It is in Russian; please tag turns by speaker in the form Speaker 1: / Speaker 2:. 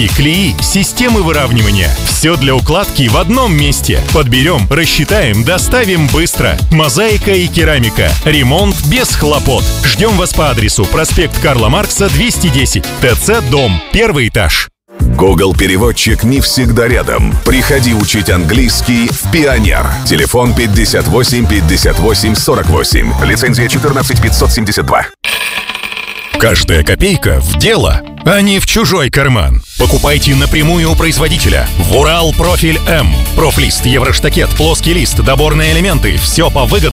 Speaker 1: краски, клеи, системы выравнивания. Все для укладки в одном месте. Подберем, рассчитаем, доставим быстро. Мозаика и керамика. Ремонт без хлопот. Ждем вас по адресу: проспект Карла Маркса, 210, ТЦ «Дом», 1 этаж.
Speaker 2: Google переводчик не всегда рядом. Приходи учить английский в Пионер. Телефон 58 58 48. Лицензия 14572.
Speaker 1: Каждая копейка в дело, а не в чужой карман. Покупайте напрямую у производителя. В Урал Профиль М. Профлист, евроштакет, плоский лист, доборные элементы. Все по выгодному.